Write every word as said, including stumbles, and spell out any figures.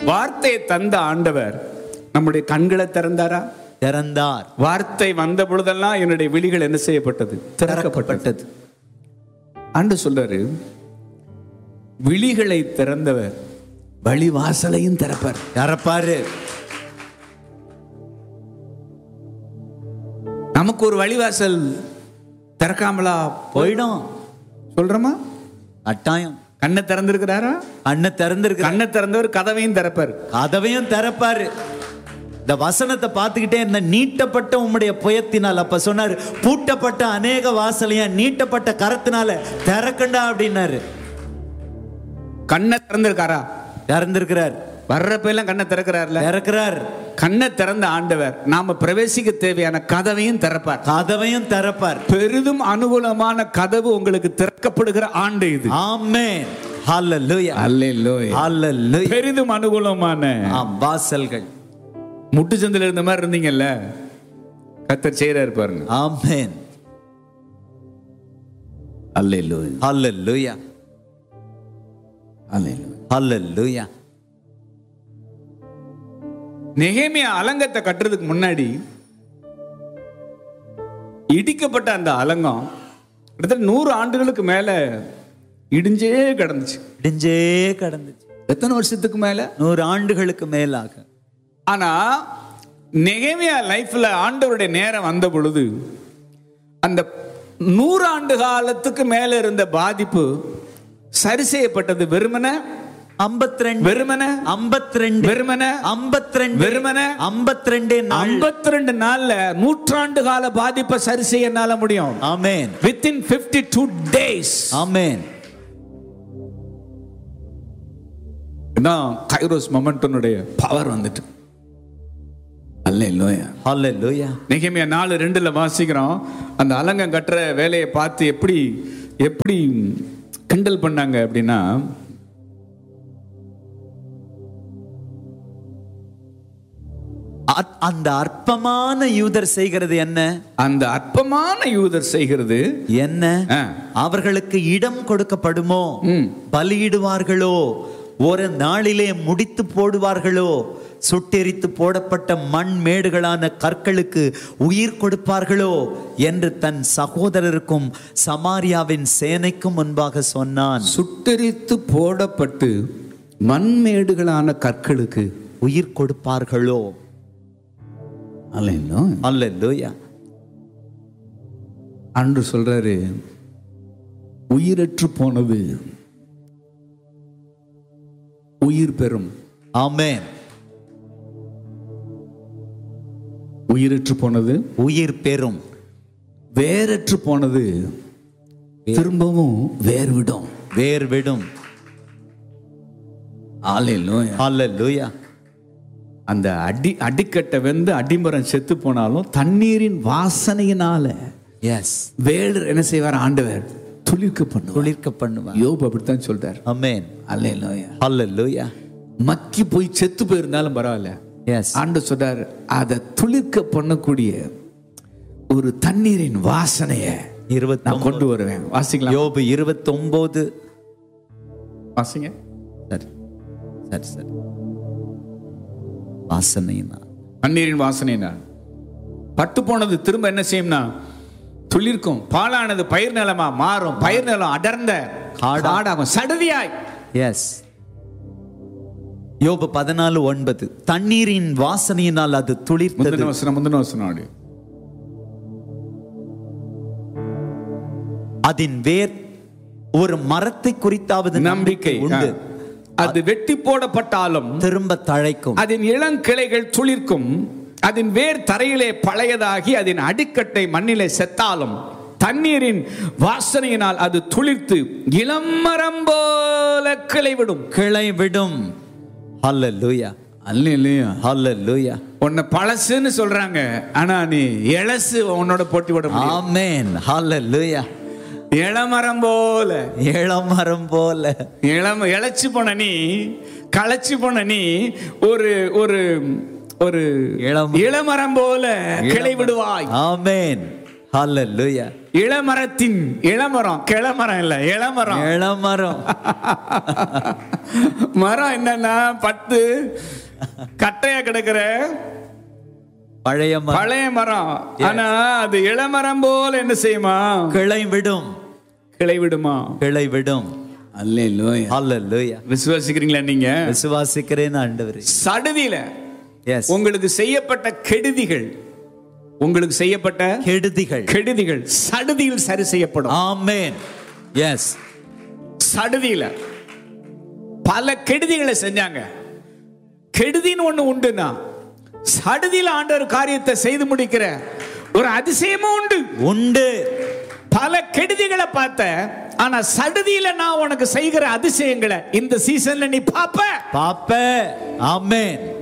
வார்த்தையை தந்த ஆண்டவர் நம்முடைய கண்களை திறந்தாரா? திறந்தார். வார்த்தை வந்த பொழுதெல்லாம் என்னுடைய விழிகள் என்ன செய்யப்பட்டது? திறக்கப்பட்டது. ஆண்டவர் சொல்றாரு, விழிகளை திறந்தவர் வழி வாசலையும் திறப்பார். திறப்பாரு. நமக்கு ஒரு வழிவாசல் திறக்காமலா போயிடும் சொல்றோமா? கட்டாயம். கண்ணை திறந்திருக்கிறாரா? கண்ணை திறந்திருக்கு. கண்ணை திறந்தவர் கதவையும் திறப்பார். கதவையும் திறப்பாரு. இந்த வசனத்தை பார்த்துக்கிட்டே இந்த நீட்டப்பட்ட உம்முடைய புயத்தினால், அப்ப சொன்னாரு பூட்டப்பட்ட அநேக வாசலையா நீட்டப்பட்ட கரத்தினால திறக்கண்டா அப்படின்னாரு. கண்ணை திறந்திருக்காரா? திறந்திருக்கிறார். வர்றப்ப எல்லாம் கண்ணை திறக்கிறார்ல. திறக்கிறார். கண்ணை திறந்த ஆண்டவர் நாம பிரவேசிக்க தேவையான கதவையும் திறப்பார். கதவையும் திறப்பார். பெரிதும் அனுகூலமான கதவு உங்களுக்கு திறக்கப்படுகிற ஆண்டு இது. ஆமென். ஹல்லேலூயா. ஹல்லேலூயா. ஹல்லேலூயா. பெரிதும் அனுகூலமான வாசல்கள். முட்டு சந்தில இருந்த மாதிரி இருந்தீங்கல்ல, கர்த்தர் செய்றாரு பாருங்க. ஆமென். ஹல்லேலூயா. ஹல்லேலூயா. ஹல்லேலூயா. ஹல்லேலூயா. நெகேமியா அலங்கத்தை கட்டுறதுக்கு முன்னாடி இடிக்கப்பட்ட அந்த அலங்கம் கிட்டத்தட்ட நூறு ஆண்டுகளுக்கு மேல இடிஞ்சே கிடந்துச்சு. இடிஞ்சே கிடந்துச்சு. எத்தனை வருஷத்துக்கு மேல? நூறு ஆண்டுகளுக்கு மேலாக. ஆனா நெகேமியா லைஃப்ல ஆண்டவருடைய நேரம் வந்த பொழுது அந்த நூறு ஆண்டு காலத்துக்கு மேல இருந்த பாதிப்பு சரி செய்யப்பட்டது. வெறுமன ஐம்பத்தி ரெண்டு வெறுமன ஐம்பத்தி ரெண்டு வெறுமன ஐம்பத்தி ரெண்டு வெறுமன ஐம்பத்தி ரெண்டு ஐம்பத்தி ரெண்டு நாள்ல நூற்றாண்டு கால பாதிப்பை சரி செய்ய என்னால முடியும். ஆமென். within fifty-two days. ஆமென். இதான் கைரோஸ் மொமெண்டனுடைய பவர் வந்துட்டு. அல்லேலூயா. ஹல்லேலூயா. நெகேமியா நாலு ரெண்டுல வாசிக்கிறோம், அந்த அலங்கம் கட்டுற வேலையை பார்த்து எப்படி எப்படி கிண்டல் பண்ணாங்க அப்படின்னா, அந்த அற்பமான யூதர் செய்கிறது என்ன? அந்த அற்பமான யூதர் செய்கிறது என்ன? அவர்களுக்கு இடம் கொடுக்கப்படுமோ? பலியிடுவார்களோ? ஒரு நாளிலே முடித்து போடுவார்களோ? சுட்டெரித்து போடப்பட்ட மண் மேடுகளான கற்களுக்கு உயிர் கொடுப்பார்களோ என்று தன் சகோதரருக்கும் சமாரியாவின் சேனைக்கும் முன்பாக சொன்னான். சுட்டெரித்து போடப்பட்டு மண்மேடுகளான கற்களுக்கு உயிர் கொடுப்பார்களோ? அல்லேலூயா. அன்று சொல்றாரு, உயிரற்று போனது உயிர் பெறும். ஆமென். உயிரற்று போனது உயிர் பெறும். வேரற்று போனது திரும்பவும் வேர் விடும். வேர் விடும். அல்லேலூயா. அல்லேலூயா. அந்த அடி அடிக்கட்டை வெந்து அடிமரம் செத்து போனாலும் தண்ணீரின் வாசனையினால எஸ் வேர் என்ன செய்வார்? ஆண்டவர் துளிர்க்க பண்ணுவார். துளிர்க்க பண்ணுவார். யோபு அப்படித்தான் சொல்றார். ஆமென். அல்லேலூயா. அல்லேலூயா. மக்கி போய் செத்து போயிருந்தாலும் பரவாயில்ல, எஸ் ஆண்டவர் சொல்றார், அதை துளிர்க்க பண்ணக்கூடிய ஒரு தண்ணீரின் வாசனைய இருபத்தி நான் கொண்டு வருவேன். வாசிக்கலாம். யோபு இருபத்தி ஒன்பது வாசிங்க. சரி சரி சரி. வாசனைனா தண்ணீரின் வாசனைனா பட்டு போனது திரும்ப என்ன செய்யும்னா துளிர்க்கும். பாலானது பயிர் நிலமா மாறும். பயிர் நிலம் அடர்ந்த காடாகும், சடுதியாய். எஸ். யோபு பதினாலு ஒன்பது. தண்ணீரின் வாசனையினால் அது துளிர்த்தது. முந்தின வசனம் முந்தின வசனம் அப்படி. அதன் வேர் ஒரு மரத்தை குறித்தாவது நம்பிக்கை உண்டு. அது வெட்டி போடப்பட்டாலும் திரும்ப தழைக்கும். அதன் இளங்கிளைகள் துளிர்க்கும். அதன் வேர் தரையிலே பழையதாகி அதன் அடிக்கட்டை மண்ணிலே செத்தாலும் தண்ணீரின் வாசனையினால் அது துளிர்த்து இளமரம் போல கிளை விடும். கிளை விடும். ஹல்லேலூயா. அல்லேலூயா. ஹல்லேலூயா. உன்னை பழசுன்னு சொல்றாங்க, ஆனா நீ இளசு உன்னோட போட்டி போட முடியும். ஆமென். ஹல்லேலூயா. இளமரம் போல. இளமரம் போல. இளம இளைச்சு போன நீ, களைச்சு போன நீ ஒரு ஒரு ஒரு இளமரம் போல கிளை விடுவாய். ஆமென். ஹalleluya. இளமரத்தின் இளமரம் கிளமரம் இல்ல இளமரம் இளமரம் மரம் என்னன்னா பத்து கட்டையா கிடக்குற பழைய மரம். பழைய மரம். ஆனா அது இளமரம் போல என்ன செய்யுமா? கிளை விடும். கிளை விடுமா? கிளை விடும். அல்லேலூயா ஹalleluya. விசுவாசிக்கிறீங்களா நீங்க? விசுவாசிக்கிறேன் ஆண்டவரே. சடுதியில எஸ் உங்களுக்கு செய்யப்பட்ட கெடுதிகள், உங்களுக்கு செய்யப்பட்ட கெடுதிகள் கெடுதிகள் சடுதியில் சரி செய்யப்படும். ஆமென். எஸ் சடுதியில பல கெடுதிகளை செஞ்சாங்க. கெடுதின்னு ஒண்ணு உண்டுனா சடுதியில ஆண்டவர் காரியத்தை செய்து முடிக்கிற ஒரு அதிசயமும் உண்டு உண்டு. பல கெடுதிகளை பார்த்த, ஆனா சடுதியில நான் உனக்கு செய்கிற அதிசயங்களை இந்த சீசன்ல நீ பாப்ப பாப்ப. ஆமென்.